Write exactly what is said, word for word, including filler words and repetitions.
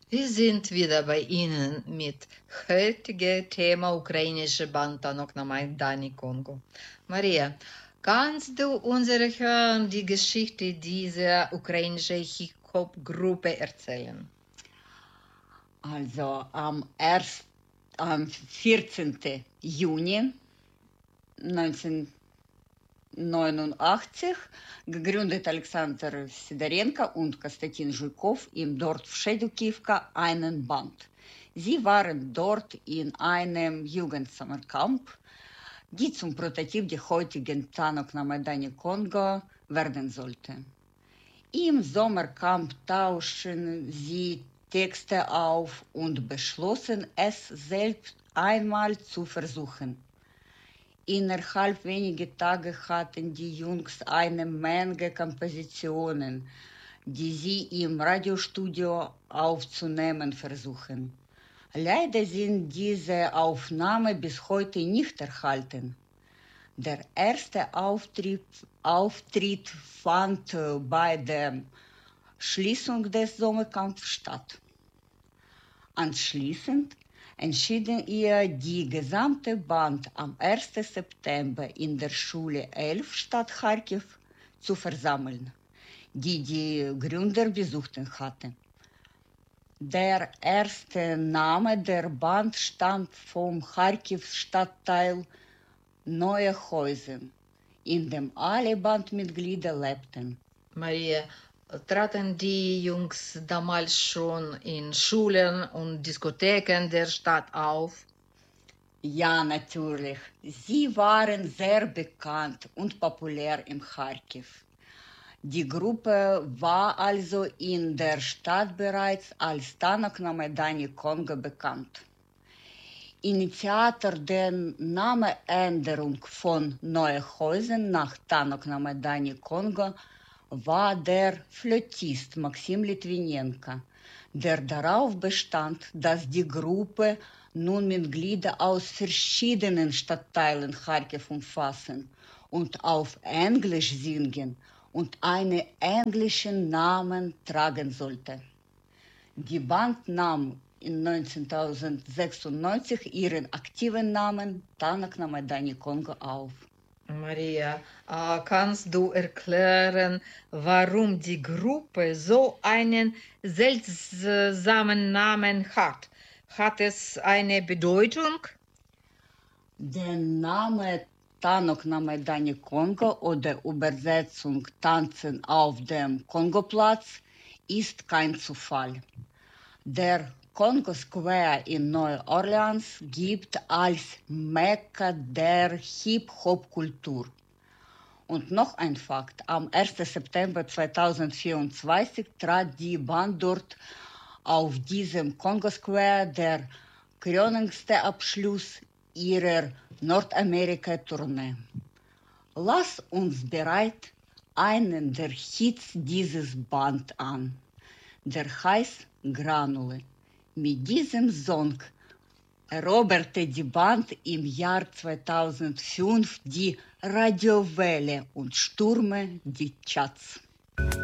Wir sind wieder bei Ihnen mit heutigem Thema ukrainische Band Tanok na Maidani Kongo. Maria, kannst du unseren Hörern die Geschichte dieser ukrainischen Hip-Hop-Gruppe erzählen? Also am, erst, am vierzehnten Juni neunzehnhundertneunundachtzig gegründet Alexander Sidorenko und Konstantin Zhuikov im Dorf Wschedukiwka einen Band. Sie waren dort in einem Jugendsommercamp, die zum Prototyp der heutigen Tanok na Maidani Kongo werden sollte. Im Sommercamp tauschten sie Texte auf und beschlossen, es selbst einmal zu versuchen. Innerhalb weniger Tage hatten die Jungs eine Menge Kompositionen, die sie im Radiostudio aufzunehmen versuchen. Leider sind diese Aufnahmen bis heute nicht erhalten. Der erste Auftritt, Auftritt fand bei der Schließung des Sommercamps statt. Anschließend entschieden ihr die gesamte Band am ersten September in der Schule elf Stadt Charkiw zu versammeln, die die Gründer besuchten hatten. Der erste Name der Band stammt vom Charkiws Stadtteil Neue Häusen, in dem alle Bandmitglieder lebten. Maria, traten die Jungs damals schon in Schulen und Diskotheken der Stadt auf? Ja, natürlich. Sie waren sehr bekannt und populär im Charkiw. Die Gruppe war also in der Stadt bereits als Tanok na Maidani Kongo bekannt. Initiator der Namenänderung von Neuhäusen nach Tanok na Maidani Kongo war der Flötist Maxim Litwinenko, der darauf bestand, dass die Gruppe nun Mitglieder aus verschiedenen Stadtteilen Charkiw umfassen und auf Englisch singen und einen englischen Namen tragen sollte. Die Band nahm in neunzehnhundertsechsundneunzig ihren aktiven Namen Tanok na Maidani Kongo auf. Maria, äh, kannst du erklären, warum die Gruppe so einen seltsamen Namen hat? Hat es eine Bedeutung? Der Name Tanok na Maidani Kongo oder Übersetzung Tanzen auf dem Kongoplatz ist kein Zufall. Der Congo Square in Neu-Orleans gilt als Mekka der Hip-Hop-Kultur. Und noch ein Fakt, am ersten September zweitausendvierundzwanzig trat die Band dort auf diesem Congo Square, der krönendste Abschluss ihrer Nordamerika-Tournee. Lass uns bereit einen der Hits dieses Band an. Der heißt Granule. Mit diesem Song eroberte die Band im Jahr zweitausendfünf die Radiowelle und stürmte die Charts.